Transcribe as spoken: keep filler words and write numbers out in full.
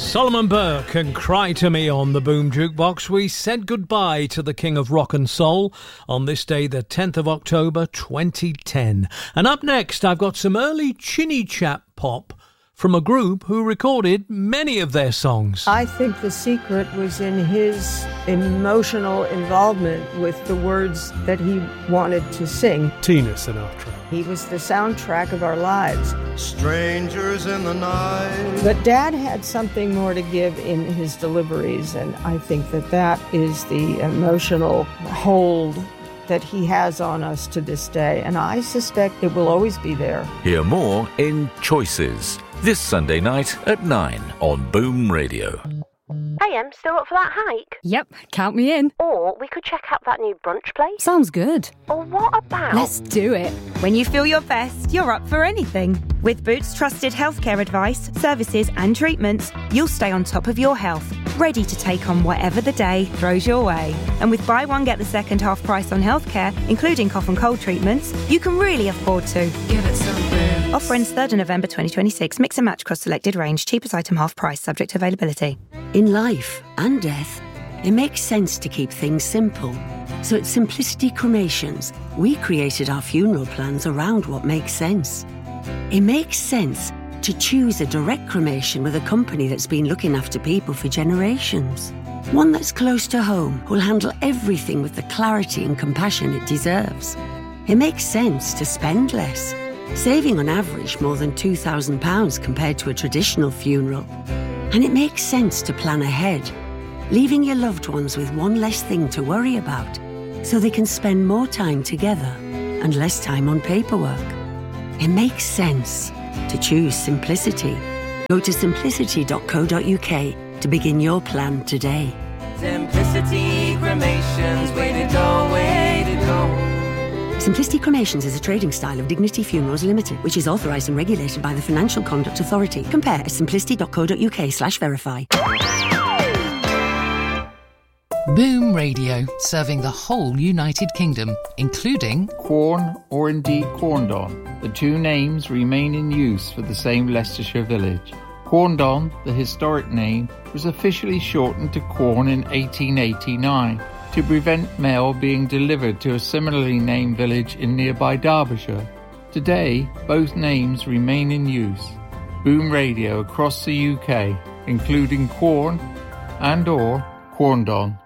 Solomon Burke and Cry to Me on the Boom Jukebox. We said goodbye to the King of Rock and Soul on this day, the tenth of October, twenty ten. And up next, I've got some early chinny chap pop from a group who recorded many of their songs. I think the secret was in his emotional involvement with the words that he wanted to sing. Tina Sinatra. He was the soundtrack of our lives. Strangers in the night. But Dad had something more to give in his deliveries, and I think that that is the emotional hold that he has on us to this day, and I suspect it will always be there. Hear more in Choices, this Sunday night at nine on Boom Radio. Hey, Em, still up for that hike? Yep, count me in. Or we could check out that new brunch place. Sounds good. Or what about... Let's do it. When you feel your best, you're up for anything. With Boots trusted healthcare advice, services and treatments, you'll stay on top of your health, ready to take on whatever the day throws your way. And with buy one, get the second half price on healthcare, including cough and cold treatments, you can really afford to. Give it some Boots. Offer ends third of November twenty twenty-six. Mix and match across selected range. Cheapest item half price, subject to availability. In life and death, it makes sense to keep things simple. So at Simplicity Cremations, we created our funeral plans around what makes sense. It makes sense to choose a direct cremation with a company that's been looking after people for generations. One that's close to home, who'll handle everything with the clarity and compassion it deserves. It makes sense to spend less, saving on average more than two thousand pounds compared to a traditional funeral. And it makes sense to plan ahead, leaving your loved ones with one less thing to worry about, so they can spend more time together and less time on paperwork. It makes sense to choose simplicity. Go to simplicity dot co dot uk to begin your plan today. Simplicity Cremations, way to go, way to go. Simplicity Cremations is a trading style of Dignity Funerals Limited, which is authorised and regulated by the Financial Conduct Authority. Compare at simplicity dot co dot uk slash verify. Boom Radio, serving the whole United Kingdom, including Quorn or indeed Corndon. The two names remain in use for the same Leicestershire village. Corndon, the historic name, was officially shortened to Quorn in eighteen eighty-nine to prevent mail being delivered to a similarly named village in nearby Derbyshire. Today, both names remain in use. Boom Radio across the U K, including Quorn and or Corndon.